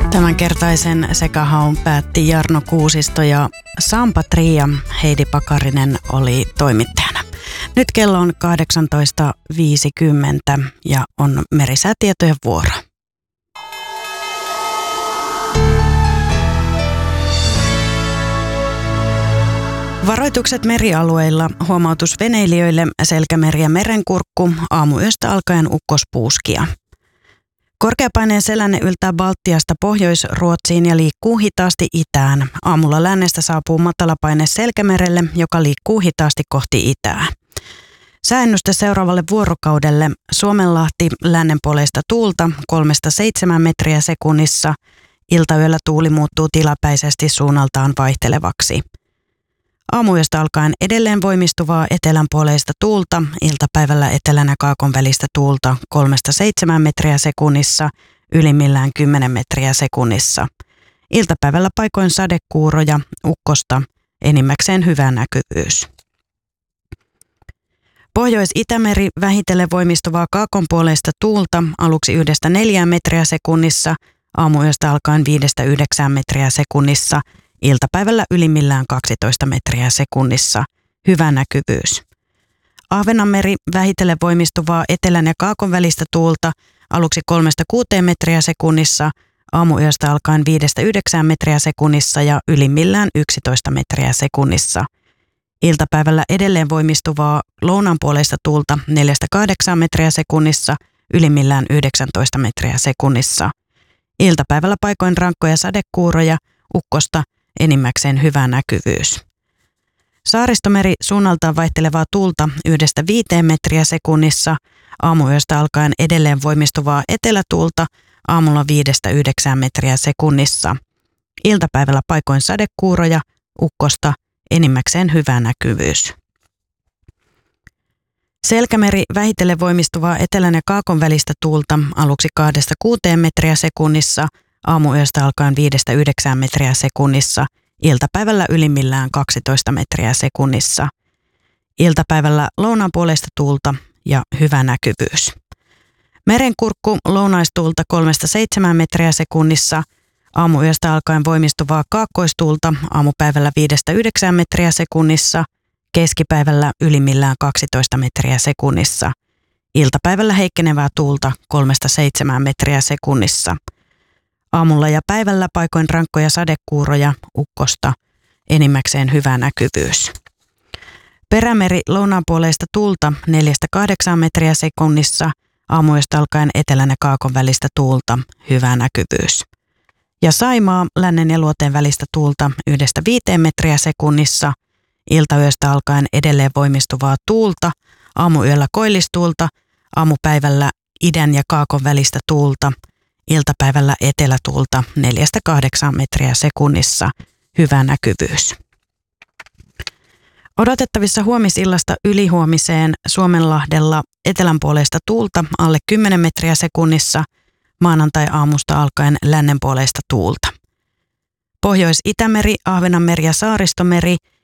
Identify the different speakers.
Speaker 1: Tämänkertaisen sekahaun päätti Jarno Kuusisto ja Sampa Tria. Heidi Pakarinen oli toimittajana. Nyt kello on 18.50 ja on merisäätietojen vuoro. Varoitukset merialueilla, huomautus veneilijöille, Selkämeri ja Merenkurkku, aamuyöstä alkaen ukkospuuskia. Korkeapaineen selänne yltää Baltiasta Pohjois-Ruotsiin ja liikkuu hitaasti itään. Aamulla lännestä saapuu matalapaine Selkämerelle, joka liikkuu hitaasti kohti itää. Sääennuste seuraavalle vuorokaudelle: Suomenlahti lännenpuoleista tuulta 3-7 metriä sekunnissa. Iltayöllä tuuli muuttuu tilapäisesti suunnaltaan vaihtelevaksi. Aamuyöstä alkaen edelleen voimistuvaa etelänpuoleista tuulta, iltapäivällä etelän ja kaakon välistä tuulta 3-7 metriä sekunnissa, ylimmillään 10 metriä sekunnissa. Iltapäivällä paikoin sadekuuroja, ukkosta, enimmäkseen hyvä näkyvyys. Pohjois-Itämeri vähitellen voimistuvaa kaakonpuoleista tuulta, aluksi 1-4 metriä sekunnissa, aamuyöstä alkaen 5-9 metriä sekunnissa, iltapäivällä ylimmillään 12 metriä sekunnissa. Hyvä näkyvyys. Ahvenanmeri vähitellen voimistuvaa etelän ja kaakon välistä tuulta, aluksi 3-6 metriä sekunnissa, aamuyöstä alkaen 5-9 metriä sekunnissa ja ylimmillään 11 metriä sekunnissa. Iltapäivällä edelleen voimistuvaa lounaanpuoleista tuulta 4-8 metriä sekunnissa, ylimmillään 19 metriä sekunnissa. Iltapäivällä paikoin rankkoja sadekuuroja, ukkosta, enimmäkseen hyvä näkyvyys. Saaristomeri suunnaltaan vaihtelevaa tuulta 1-5 metriä sekunnissa, aamuyöstä alkaen edelleen voimistuvaa etelätuulta, aamulla 5-9 metriä sekunnissa. Iltapäivällä paikoin sadekuuroja, ukkosta, enimmäkseen hyvä näkyvyys. Selkämeri vähitellen voimistuvaa etelän ja kaakon välistä tuulta, aluksi 2-6 metriä sekunnissa, aamuyöstä alkaen 5-9 metriä sekunnissa, iltapäivällä ylimmillään 12 metriä sekunnissa. Iltapäivällä lounaanpuoleista tuulta ja hyvä näkyvyys. Merenkurkku lounaistuulta 3-7 metriä sekunnissa, aamuyöstä alkaen voimistuvaa kaakkoistuulta, aamupäivällä 5-9 metriä sekunnissa, keskipäivällä ylimmillään 12 metriä sekunnissa. Iltapäivällä heikkenevää tuulta 3-7 metriä sekunnissa. Aamulla ja päivällä paikoin rankkoja sadekuuroja, ukkosta, enimmäkseen hyvä näkyvyys. Perämeri lounaanpuoleista tuulta 4-8 metriä sekunnissa, aamuyöstä alkaen etelän ja kaakon välistä tuulta, hyvä näkyvyys. Ja Saimaa lännen ja luoteen välistä tuulta 1-5 metriä sekunnissa, iltayöstä alkaen edelleen voimistuvaa tuulta, aamuyöllä koillistuulta, aamupäivällä idän ja kaakon välistä tuulta, iltapäivällä etelätuulta 4-8 metriä sekunnissa, hyvä näkyvyys. Odotettavissa huomisillasta ylihuomiseen Suomenlahdella etelänpuoleista tuulta alle 10 metriä sekunnissa, maanantai-aamusta alkaen lännenpuoleista tuulta. Pohjois-Itämeri, Ahvenanmeri ja Saaristomeri